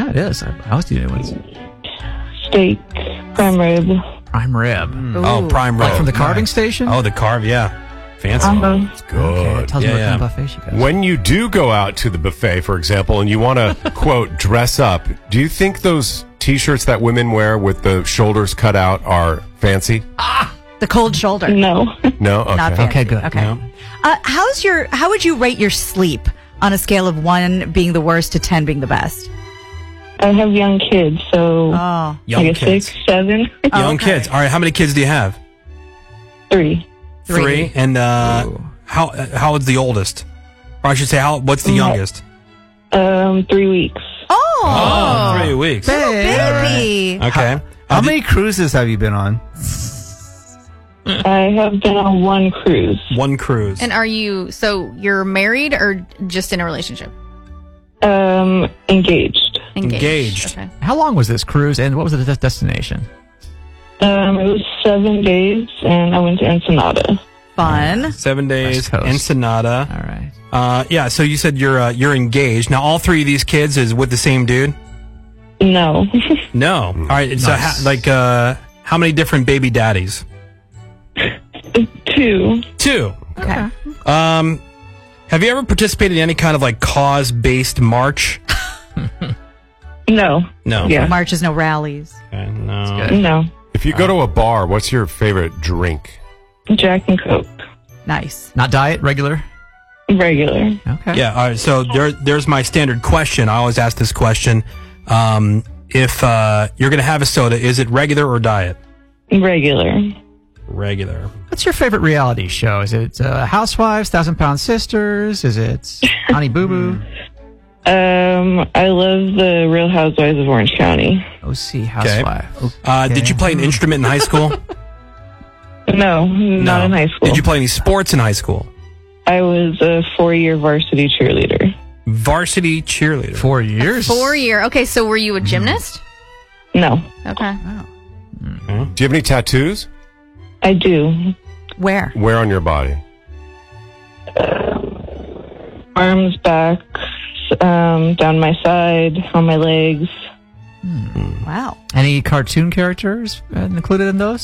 it is. I always do new ones. Steak, prime rib. Prime rib. Oh, prime rib. Like from the carving station? Oh, the carve, yeah. Fancy. It's good. Okay, it tells me what kind of buffet she goes. When you do go out to the buffet, for example, and you want to, quote, dress up, do you think those T-shirts that women wear with the shoulders cut out are fancy? The cold shoulder. No. No? Okay. Not fancy. Okay, good. Okay. No. How would you rate your sleep on a scale of 1 being the worst to 10 being the best? I have young kids, so Young I guess kids. 6, 7. Young kids. All right, how many kids do you have? 3. 3. And how old's the oldest? Or I should say, what's the youngest? 3 weeks. Oh, 3 weeks. baby. Okay. How many cruises have you been on? I have been on 1 cruise. 1 cruise. And you're married or just in a relationship? Engaged. Engaged. Okay. How long was this cruise, and what was the destination? It was 7 days, and I went to Ensenada. Fun. 7 days. West Coast. Ensenada. All right. Yeah, so you said you're engaged. Now, all 3 of these kids is with the same dude? No. No. All right. So, Nice. how many different baby daddies? 2. 2. Okay. Have you ever participated in any kind of cause-based march? No. No. Yeah. Marches, no rallies. Okay, no. No. If you go to a bar, what's your favorite drink? Jack and Coke. Nice. Not diet, regular? Regular. Okay. Yeah. All right. So there's my standard question. I always ask this question. If you're going to have a soda, is it regular or diet? Regular. Regular. What's your favorite reality show? Is it Housewives, 1,000-Pound Sisters? Is it Honey Boo Boo? I love the Real Housewives of Orange County. OC Housewife. Did you play an instrument in high school? No, not in high school. Did you play any sports in high school? I was a 4-year varsity cheerleader. Varsity cheerleader. 4 years? 4 year. Okay, so were you a gymnast? No. Okay. Do you have any tattoos? I do. Where? Where on your body? Arms, back, down my side, on my legs. Wow. Any cartoon characters included in those?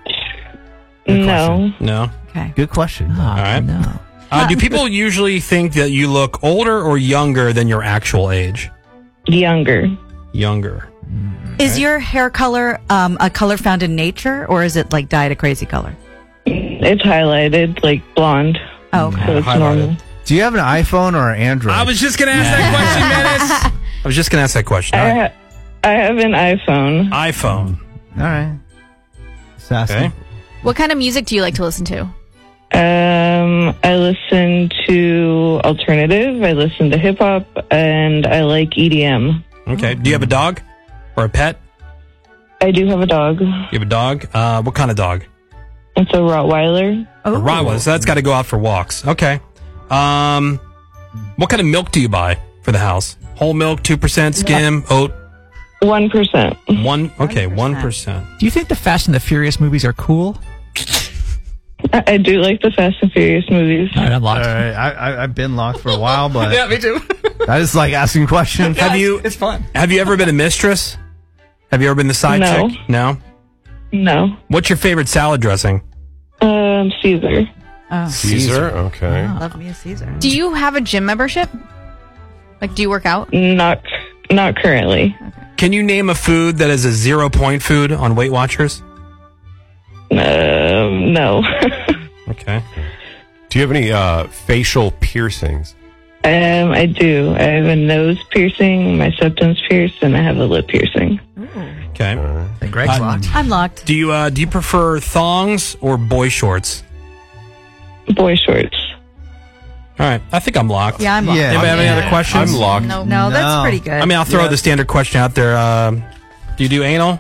No. No. Okay. Good question. Oh, All right. No. Do people usually think that you look older or younger than your actual age? Younger. Younger. Is your hair color a color found in nature, or is it dyed a crazy color? It's highlighted, like blonde. Oh, okay. So it's normal. Do you have an iPhone or an Android? I was just going to ask that question, Dennis. I was just going to ask that question. All right. I have an iPhone. iPhone. All right. Sassy. Okay. What kind of music do you like to listen to? I listen to alternative, I listen to hip hop, and I like EDM. Okay. Do you have a dog or a pet? I do have a dog. You have a dog? What kind of dog? It's a Rottweiler. A Rottweiler. So that's got to go out for walks. Okay. What kind of milk do you buy for the house? Whole milk, 2%, skim, oat? 1%. 1%. Do you think the Fast and the Furious movies are cool? I do like the Fast and Furious movies. All right, I'm All locked. right. I've been locked for a while, but Yeah, me too. I just like asking questions. It's fun. Have you ever been a mistress? Have you ever been the side No. chick? No. No. What's your favorite salad dressing? Caesar. Oh, Caesar? Okay. love me a Caesar. Do you have a gym membership? Do you work out? Not currently. Can you name a food that is a 0 point food on Weight Watchers? No. Okay. Do you have any facial piercings? I do. I have a nose piercing, my septum's pierced, and I have a lip piercing. Okay. And Greg's locked. I'm locked. Do you prefer thongs or boy shorts? Boy shorts. All right. I think I'm locked. Yeah, I'm locked. Yeah. Anybody have any other questions? I'm locked. No. No, that's No. pretty good. I mean, I'll throw the standard question out there. Do you do anal?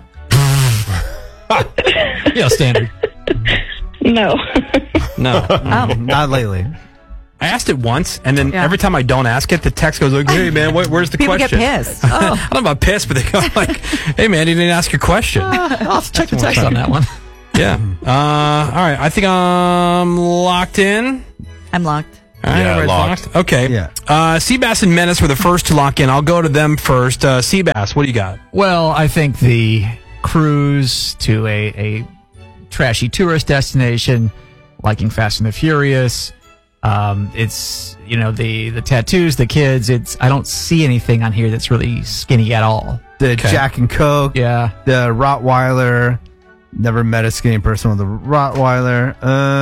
Yeah, standard. No. No. Not lately. I asked it once, and then Yeah. every time I don't ask it, the text goes like, "Hey man, where's the People question?" get pissed. I don't know about pissed, but they go like, "Hey man, you didn't ask your question." I'll check the text on that one. Yeah. All right. I think I'm locked in. I'm locked. All right, Yeah, Red locked. Fox. Okay. Yeah. Seabass and Menace were the first to lock in. I'll go to them first. Seabass, what do you got? Well, I think the cruise to a trashy tourist destination, liking Fast and the Furious. It's, the tattoos, the kids. I don't see anything on here that's really skinny at all. The Jack and Coke. Yeah. The Rottweiler. Never met a skinny person with a Rottweiler.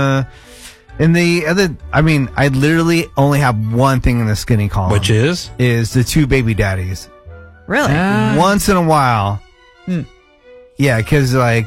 And the other, I literally only have one thing in the skinny column. Which is? Is the 2 baby daddies. Really? Once in a while. Yeah, because, I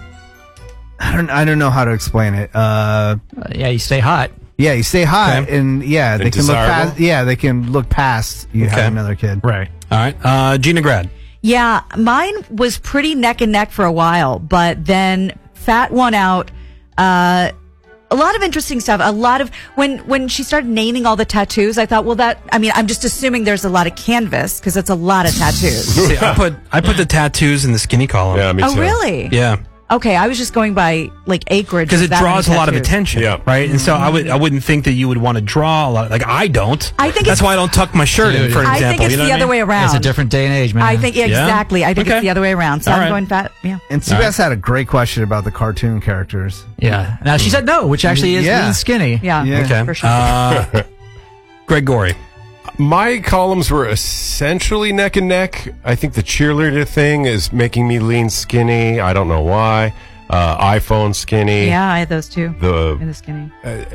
don't know how to explain it. Yeah, you stay hot. Yeah, you stay hot, Okay. and they can look desirable? past. Yeah, they can look past you Okay. have another kid. Right. All right. Gina Grad. Yeah, mine was pretty neck and neck for a while, but then Fat won out. A lot of interesting stuff. A lot of when she started naming all the tattoos, I thought, I'm just assuming there's a lot of canvas because it's a lot of tattoos. See, I put the tattoos in the skinny column. Yeah, me too. Oh, really? Yeah. Okay, I was just going by acreage Because it that draws a many lot of tattoos. attention, Yeah. right? And so I wouldn't think that you would want to draw a lot. Like I don't. I think that's it's- why I don't tuck my shirt in. For example, I think it's you know the what I other mean? way around. It's a different day and age, man. I think exactly. I think Okay. it's the other way around. So All I'm right. going Fat. Yeah. And Seabass had a great question about the cartoon characters. Yeah. Now she said no, which actually is Yeah. lean skinny. Yeah. Yeah. Okay. For sure. Greg Gorey. My columns were essentially neck and neck. I think the cheerleader thing is making me lean skinny. I don't know why. iPhone skinny. Yeah, I had those too. In The the skinny.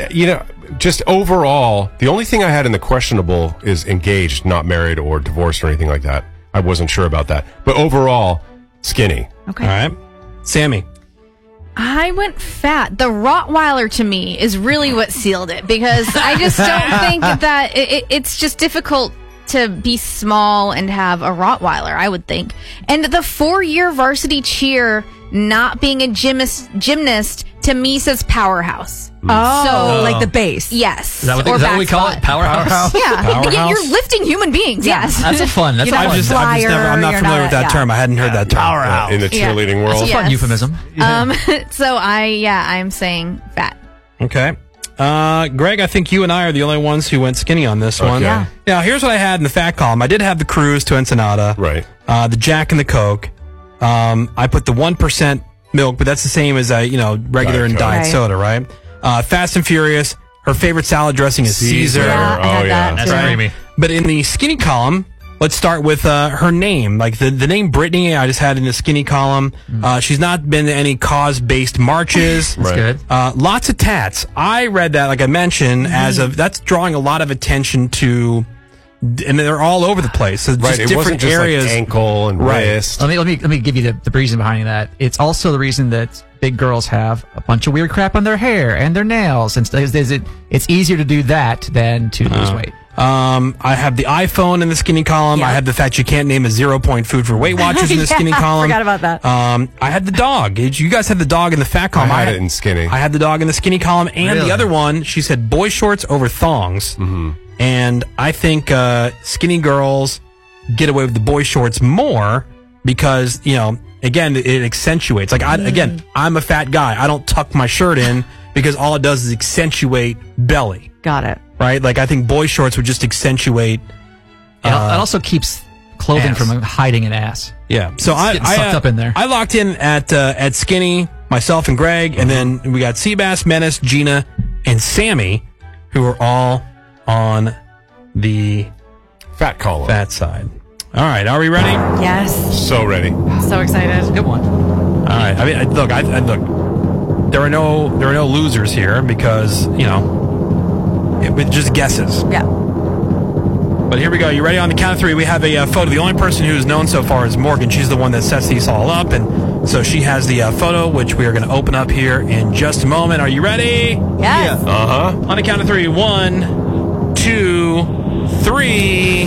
just overall, the only thing I had in the questionable is engaged, not married or divorced or anything like that. I wasn't sure about that. But overall, skinny. Okay. All right. Sammy. I went Fat. The Rottweiler to me is really what sealed it because I just don't think that it's just difficult to be small and have a Rottweiler, I would think. And the 4-year varsity cheer not being a gymnast to me says powerhouse. Oh, like the base. Yes. Is that what, Or is that what we back call squat. it? Powerhouse? Yeah. Powerhouse? You're lifting human beings. Yes. That's a fun. That's You're a not fun. just flyer, I'm not you're familiar not- with that yeah. term. I hadn't heard that term. In the Yeah. cheerleading world. That's a fun Yes. euphemism. So I'm saying Fat. Okay. Greg, I think you and I are the only ones who went skinny on this one. Yeah. Now, here's what I had in the fat column. I did have the cruise to Ensenada. Right. The Jack and the Coke. I put the 1% milk, but that's the same as regular Diet and Coke. diet Right. soda, right? Fast and Furious. Her favorite salad dressing is Caesar. Yeah, I had that That's too. creamy. But in the skinny column, let's start with her name. Like the name Brittany, I just had in the skinny column. She's not been to any cause-based marches. That's Right. good. Lots of tats. I read that, like I mentioned, that's drawing a lot of attention to, and they're all over the place. So Right. just It different wasn't just areas. like ankle and Right. wrist. Let me give you the reason behind that. It's also the reason that big girls have a bunch of weird crap on their hair and their nails, and it's easier to do that than to lose weight. I have the iPhone in the skinny column. Yeah. I have the fact you can't name a 0-point food for Weight Watchers in the skinny Yeah, column. forgot about that. I had the dog. You guys had the dog in the fat I column. had it in skinny. I had the dog in the skinny column, and Really? the other one, she said boy shorts over thongs. Mm-hmm. And I think skinny girls get away with the boy shorts more because, again, it accentuates. Like, I'm a fat guy. I don't tuck my shirt in because all it does is accentuate belly, Got it. right? Like, I think boy shorts would just accentuate. It also keeps clothing ass. from hiding an ass. Yeah. So I getting sucked up in there. I locked in at skinny, myself and Greg, and then we got Seabass, Menace, Gina, and Sammy, who are all on the Fat column. fat side. All right, are we ready? All Yes. So ready. So excited. Good one. right. I mean, look. There are no losers here because it just guesses. Yeah. But here we go. You ready? On the count of 3, we have a photo. The only person who's known so far is Morgan. She's the one that sets these all up, and so she has the photo, which we are going to open up here in just a moment. Are you ready? Yes. On the count of 3, 1, 2, 3.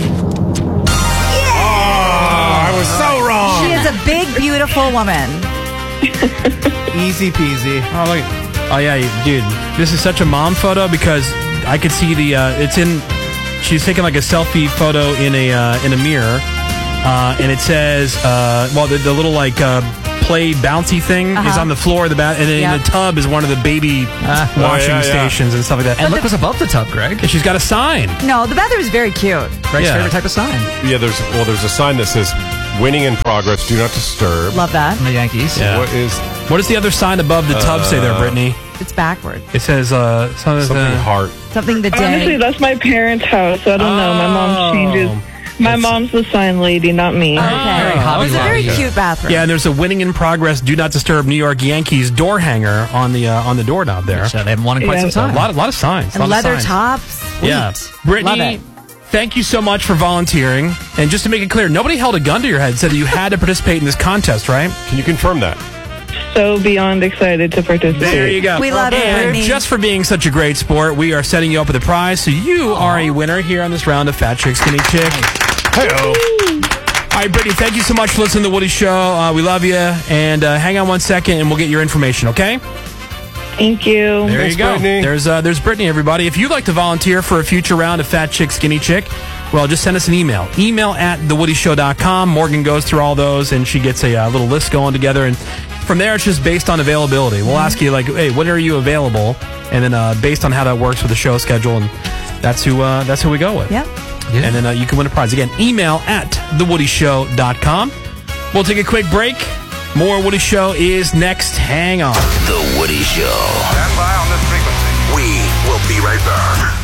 I was so wrong. She is a big, beautiful woman. Easy peasy. Oh, look. Oh, yeah, dude. This is such a mom photo because I could see the. It's in. She's taking like a selfie photo in a mirror, and it says, the little like play bouncy thing is on the floor of the bath, and then in the tub is one of the baby washing stations and stuff like that. And look what's above the tub, Greg. And she's got a sign. No, the bathroom is very cute. Greg's Yeah. favorite type of sign. Yeah, there's a sign that says "Winning in progress. Do not disturb." Love that. From the Yankees. Yeah. What What does the other sign above the tub say there, Brittany? It's backward. It says something heart? Something the Honestly, day. that's my parents' house, so I don't know. My mom changes. My mom's the sign lady, not me. Okay. Hobby It's a very Lobby. cute bathroom. Yeah, and there's a winning in progress, do not disturb New York Yankees door hanger on the doorknob there. Which, they haven't won in quite some So a time. lot of signs. And lot of leather signs. tops. Sweet. Yeah. Love Brittany, it. thank you so much for volunteering. And just to make it clear, nobody held a gun to your head and said that you had to participate in this contest, right? Can you confirm that? So beyond excited to participate. There you go. We love it, And Brittany. just for being such a great sport, we are setting you up with a prize. So you are a winner here on this round of Fat Chick Skinny Chick. Hey-oh. All right, Brittany, thank you so much for listening to The Woody Show. We love you. And hang on one second and we'll get your information, okay? Thank you. There Thanks, you go. Brittany. There's Brittany, everybody. If you'd like to volunteer for a future round of Fat Chick Skinny Chick, well, just send us an email. Email at thewoodyshow.com. Morgan goes through all those, and she gets a little list going together. And from there, it's just based on availability. We'll ask you, like, hey, when are you available? And then based on how that works with the show schedule, and that's who we go with. Yep. And then you can win a prize. Again, email at thewoodyshow.com. We'll take a quick break. More Woody Show is next. Hang on. The Woody Show. Stand by on this frequency. We will be right back.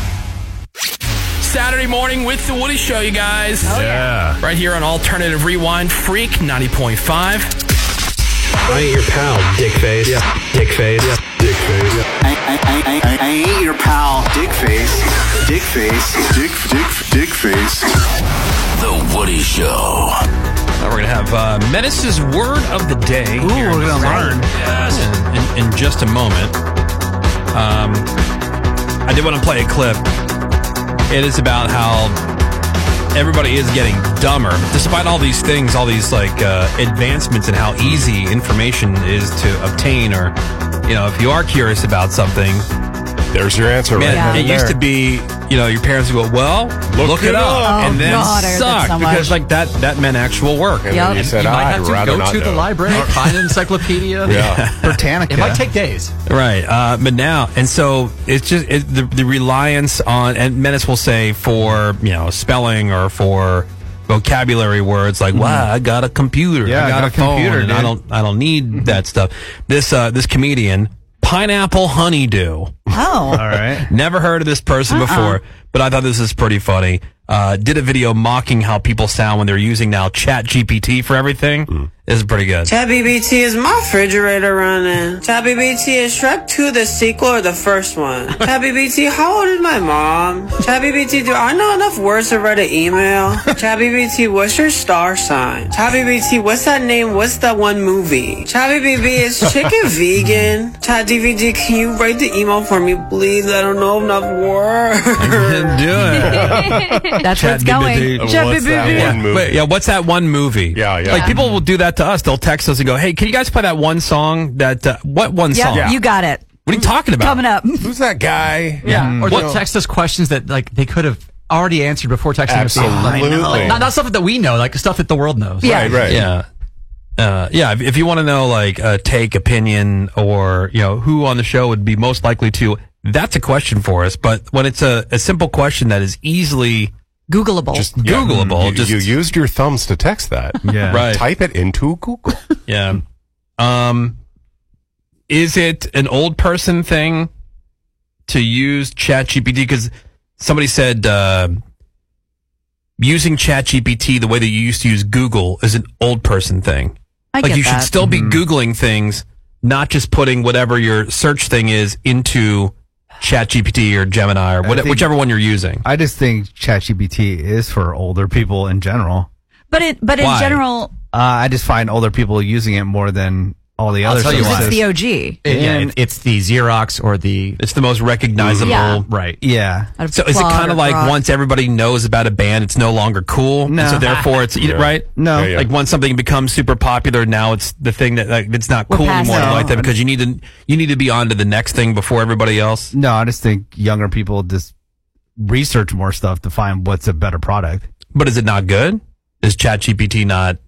Saturday morning with The Woody Show, you guys. Yeah. Right here on Alternative Rewind Freak 90.5. I ain't your pal, dickface. Yeah. Dickface. Yeah. Dickface. Yeah. I ain't your pal, Dickface. Dickface. Dickface. The Woody Show. Now we're going to have Menace's Word of the Day. Ooh, here we're going to learn. Yes, in just a moment. I did want to play a clip. It is about how everybody is getting dumber, despite all these things, all these advancements in how easy information is to obtain. Or, if you are curious about something, There's your answer, man, right? it used to be, your parents would go, well, look it up, Oh, and then God, I heard that suck so because much. that meant actual work. And Yep. then you said, You might I'd have to rather go not to the know. library, find an encyclopedia. Yeah. Britannica. It might take days. Right, but now, and so it's just the reliance on, and Menace will say for spelling or for vocabulary words like, wow, I got a computer, Yeah, I got a phone, computer, and dude. I don't need that stuff. This comedian, Pineapple Honeydew. Oh. All right. Never heard of this person before, but I thought this is pretty funny. Did a video mocking how people sound when they're using now ChatGPT for everything. This is pretty good. ChatGPT, is my refrigerator running? ChatGPT, is Shrek 2 the sequel or the first one? ChatGPT, how old is my mom? ChatGPT, do I know enough words to write an email? ChatGPT, what's your star sign? ChatGPT, what's that name? What's that one movie? ChatGPT, is chicken vegan? ChatGPT, can you write the email for me, please? I don't know enough words. Do it. That's where it's going. ChatGPT. What's that one movie? Wait, what's that one movie? Yeah. Like people will do that to us. They'll text us and go, "Hey, can you guys play that one song? What one Yep, song? you got it. What are you talking about?" Coming up. Who's that guy? Yeah. Or What- they'll text us questions that they could have already answered before texting us. Absolutely. Not stuff that we know, like stuff that the world knows. Yeah. Right. Yeah. If you want to know like a take, opinion, or who on the show would be most likely to, that's a question for us. But when it's a simple question that is easily Googleable. Just Googleable, You used your thumbs to text that. Yeah. right, Type it into Google. yeah. Is it an old person thing to use ChatGPT? Because somebody said using ChatGPT the way that you used to use Google is an old person thing. I Like get you should that. still be Googling things, not just putting whatever your search thing is into ChatGPT or Gemini or think- whichever one you're using. I just think ChatGPT is for older people in general. But in Why? general, I just find older people using it more than all the other tell you services. why. it's the OG. It's the Xerox or the It's the most recognizable. Yeah. right. Yeah. Out of So is it Claude kind or of like Grok. once everybody knows about a band, it's no longer cool? No. And so therefore it's, right? No. Yeah. Like once something becomes super popular, now it's the thing that it's not We're cool past anymore to it. like that because you need to be on to the next thing before everybody else. No, I just think younger people just research more stuff to find what's a better product. But is it not good? Is ChatGPT not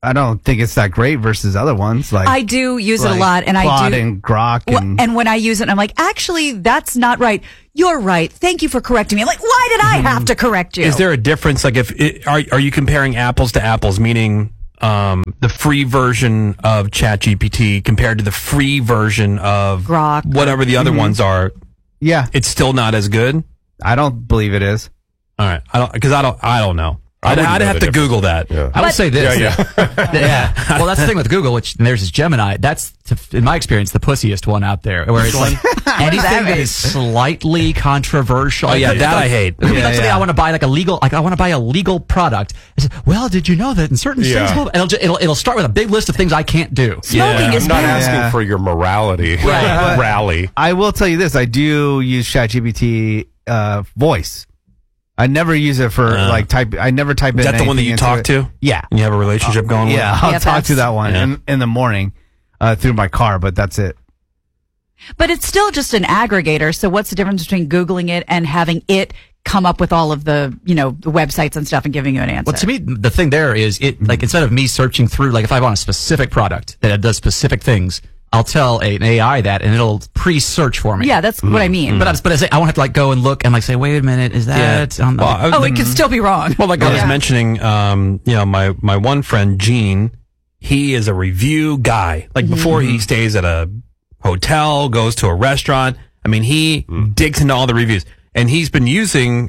I don't think it's that great versus other ones. Like I do use it a like lot, and Claude I do. and Grok, And when I use it, I'm like, actually, that's not right. You're right. Thank you for correcting me. I'm like, why did I have to correct you? Is there a difference? Like, are you comparing apples to apples? Meaning, the free version of ChatGPT compared to the free version of Grok, whatever the other ones are? Yeah, it's still not as good. I don't believe it is. All right, I don't know. I'd have to Google that. Yeah. I would say this. Yeah. Well, that's the thing with Google, which and theirs is Gemini. That's, in my experience, the pussiest one out there. Where it's like anything that is slightly controversial. Oh yeah, that I hate. I want to buy I want to buy a legal product. I said, well, did you know that in certain states, and it'll start with a big list of things I can't do. Smoking is I'm not bad. asking for your morality Right. rally. I will tell you this: I do use ChatGPT voice. I never use it for type. I never type in. Is that the one that you talk to? Yeah, and you have a relationship going with? Yeah, I'll talk to that one in the morning through my car, but that's it. But it's still just an aggregator. So what's the difference between Googling it and having it come up with all of the, the websites and stuff and giving you an answer? Well, to me, the thing there is instead of me searching through, if I want a specific product that does specific things, I'll tell an AI that, and it'll pre-search for me. Yeah, that's what I mean. But I won't have to go and look and say, wait a minute, is that? It could still be wrong. Well, I was mentioning, my one friend Gene, he is a review guy. Before he stays at a hotel, goes to a restaurant. I mean, he digs into all the reviews, and he's been using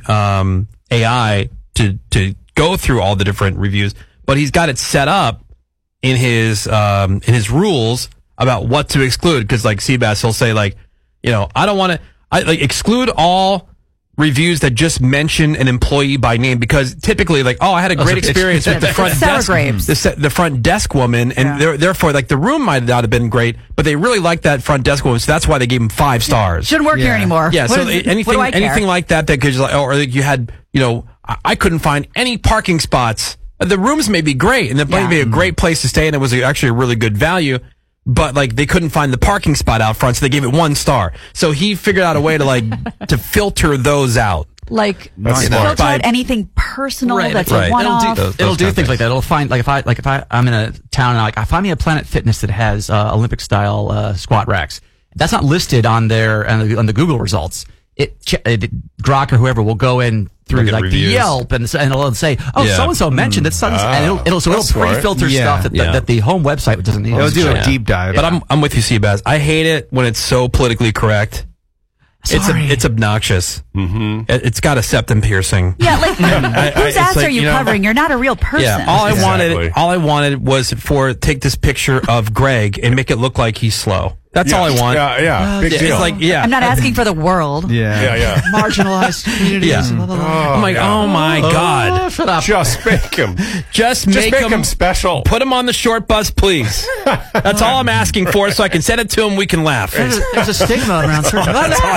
AI to go through all the different reviews. But he's got it set up in his rules about what to exclude, because Seabass will say I don't want to exclude all reviews that just mention an employee by name, because typically I had a great experience with the front desk, the front desk woman, and therefore the room might not have been great, but they really liked that front desk woman, so that's why they gave him 5 stars. Shouldn't work here anymore. Yeah, so anything like that could you had I couldn't find any parking spots. The rooms may be great, and it might be a great place to stay, and it was actually a really good value. But they couldn't find the parking spot out front, so they gave it 1 star. So he figured out a way to to filter those out. Filter out anything personal that's a one-off. It'll do things like that. It'll find if I'm in a town and I find me a Planet Fitness that has Olympic style squat racks. That's not listed on on the Google results. Grok or whoever will go in through the Yelp and it'll say, so and so mentioned that, and it'll pre-filter stuff that the home website doesn't need. It'll do a deep dive. But I'm with you, Seabass. I hate it when it's so politically correct. It's obnoxious. Mm-hmm. It's got a septum piercing. Yeah, whose ass are you covering? You're not a real person. Yeah, all I wanted was take this picture of Greg and make it look like he's slow. That's all I want. Yeah. Big deal. I'm not asking for the world. Yeah. Marginalized communities. Yeah. I'm like, oh my God. Shut up. Just make him. Just make him special. Put him on the short bus, please. That's all I'm asking for, so I can send it to him. We can laugh. There's a stigma around certain.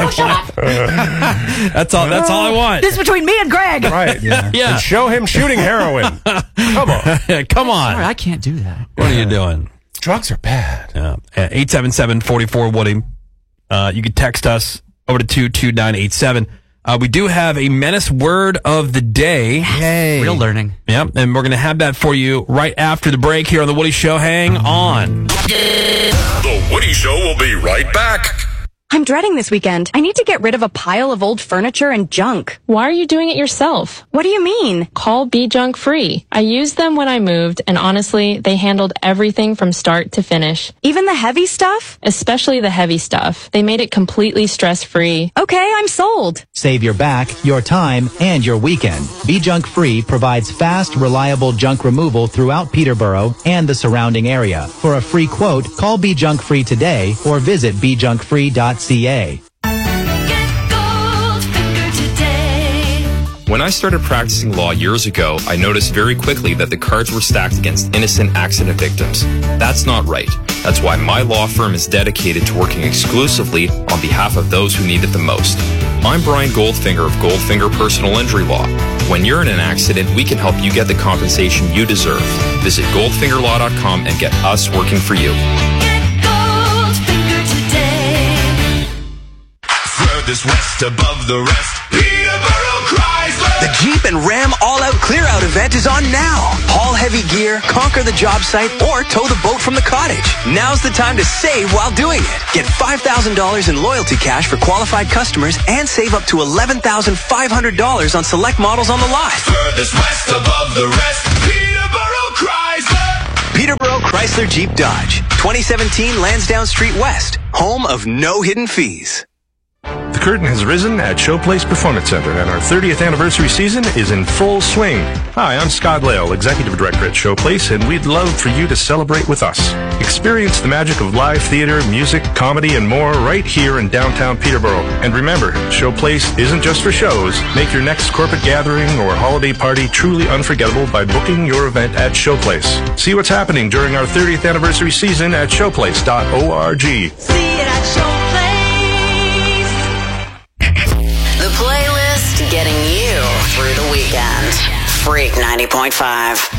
That's all I want. This is between me and Greg. Right. Yeah. And show him shooting heroin. Come on. Come on. Sorry, I can't do that. What are you doing? Drugs are bad. 877-44-WOODY. You can text us over to 22987. We do have a Menace word of the day. Yay. Real learning. Yep, and we're going to have that for you right after the break here on The Woody Show. Hang on. The Woody Show will be right back. I'm dreading this weekend. I need to get rid of a pile of old furniture and junk. Why are you doing it yourself? What do you mean? Call Be Junk Free. I used them when I moved, and honestly, they handled everything from start to finish. Even the heavy stuff? Especially the heavy stuff. They made it completely stress-free. Okay, I'm sold. Save your back, your time, and your weekend. Be Junk Free provides fast, reliable junk removal throughout Peterborough and the surrounding area. For a free quote, call Be Junk Free today or visit bejunkfree.ca. When I started practicing law years ago, I noticed very quickly that the cards were stacked against innocent accident victims. That's not right. That's why my law firm is dedicated to working exclusively on behalf of those who need it the most. I'm Brian Goldfinger of Goldfinger Personal Injury Law. When you're in an accident, we can help you get the compensation you deserve. Visit goldfingerlaw.com and get us working for you. Furthest west above the rest, Peterborough Chrysler. The Jeep and Ram All-Out Clear-Out event is on now. Haul heavy gear, conquer the job site, or tow the boat from the cottage. Now's the time to save while doing it. Get $5,000 in loyalty cash for qualified customers and save up to $11,500 on select models on the lot. Furthest west above the rest, Peterborough Chrysler. Peterborough Chrysler Jeep Dodge. 2017 Lansdowne Street West. Home of no hidden fees. The curtain has risen at Showplace Performance Center, and our 30th anniversary season is in full swing. Hi, I'm Scott Lale, Executive Director at Showplace, and we'd love for you to celebrate with us. Experience the magic of live theater, music, comedy, and more right here in downtown Peterborough. And remember, Showplace isn't just for shows. Make your next corporate gathering or holiday party truly unforgettable by booking your event at Showplace. See what's happening during our 30th anniversary season at showplace.org. See it at Showplace. The playlist getting you through the weekend. Freak 90.5.